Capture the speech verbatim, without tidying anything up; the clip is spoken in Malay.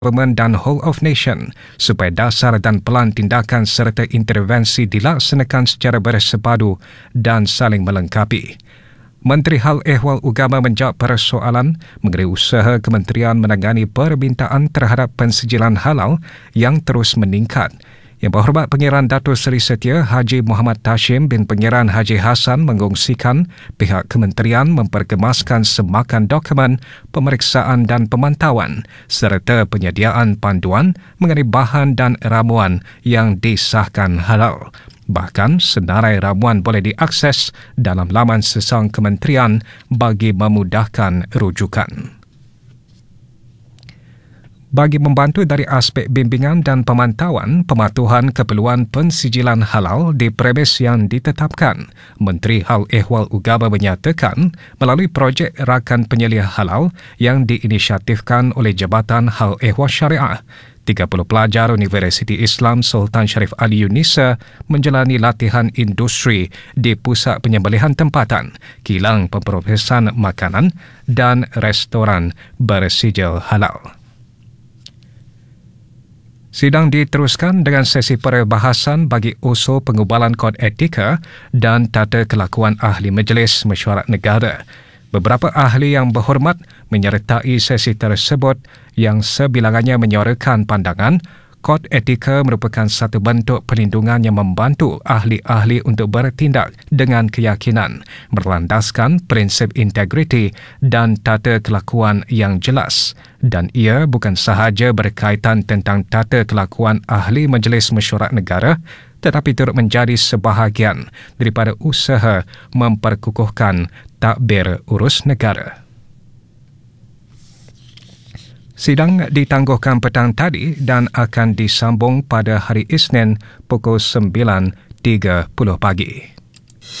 Government dan Whole of Nation supaya dasar dan pelan tindakan serta intervensi dilaksanakan secara bersepadu dan saling melengkapi. Menteri Hal Ehwal Ugama menjawab persoalan mengenai usaha kementerian menangani permintaan terhadap pensijilan halal yang terus meningkat. Yang Berhormat Pengiran Datuk Seri Setia Haji Muhammad Tashim bin Pengiran Haji Hassan mengongsikan pihak kementerian memperkemaskan semakan dokumen pemeriksaan dan pemantauan serta penyediaan panduan mengenai bahan dan ramuan yang disahkan halal. Bahkan senarai ramuan boleh diakses dalam laman sesang kementerian bagi memudahkan rujukan. Bagi membantu dari aspek bimbingan dan pemantauan pematuhan keperluan pensijilan halal di premis yang ditetapkan, Menteri Hal Ehwal Ugama menyatakan melalui projek rakan penyelia halal yang diinisiatifkan oleh Jabatan Hal Ehwal Syariah, tiga puluh pelajar Universiti Islam Sultan Sharif Ali Yunisa menjalani latihan industri di Pusat Penyembelihan Tempatan, Kilang Pemprosesan Makanan dan Restoran bersijil halal. Sidang diteruskan dengan sesi perbahasan bagi usul pengubalan kod etika dan tata kelakuan ahli Majlis Mesyuarat Negara. Beberapa ahli yang berhormat menyertai sesi tersebut yang sebilangannya menyuarakan pandangan kod etika merupakan satu bentuk perlindungan yang membantu ahli-ahli untuk bertindak dengan keyakinan, berlandaskan prinsip integriti dan tata kelakuan yang jelas. Dan ia bukan sahaja berkaitan tentang tata kelakuan ahli Majlis Mesyuarat Negara, tetapi turut menjadi sebahagian daripada usaha memperkukuhkan takbir urus negara. Sidang ditangguhkan petang tadi dan akan disambung pada hari Isnin pukul sembilan tiga puluh pagi.